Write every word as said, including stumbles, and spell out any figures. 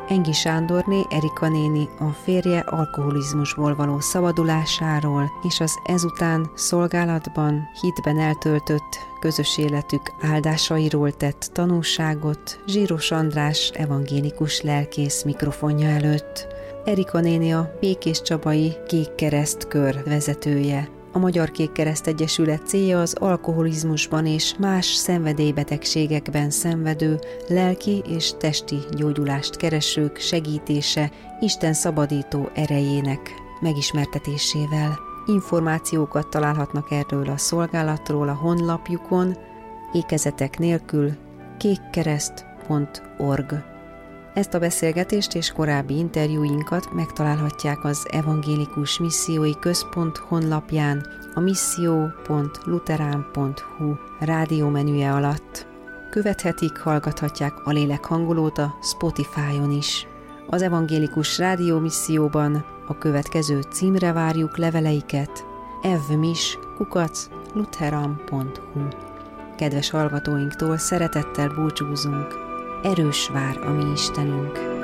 Engi Sándorné, Erika néni a férje alkoholizmusból való szabadulásáról és az ezután szolgálatban, hitben eltöltött közös életük áldásairól tett tanúságot Zsíros András evangélikus lelkész mikrofonja előtt. Erika néni a Békéscsabai Kék Kereszt kör vezetője. A Magyar Kék Kereszt Egyesület célja az alkoholizmusban és más szenvedélybetegségekben szenvedő lelki és testi gyógyulást keresők segítése Isten szabadító erejének megismertetésével. Információkat találhatnak erről a szolgálatról a honlapjukon, ékezetek nélkül kékkereszt pont org. Ezt a beszélgetést és korábbi interjúinkat megtalálhatják az Evangélikus Missziói Központ honlapján, a misszió pont luterán pont hu rádiómenüje alatt. Követhetik, hallgathatják a Lélek hangolót a Spotify-on is. Az Evangélikus Rádió Misszióban a következő címre várjuk leveleiket: evmis kukac lutheran pont hu. Kedves hallgatóinktól szeretettel búcsúzunk. Erős vár a mi Istenünk!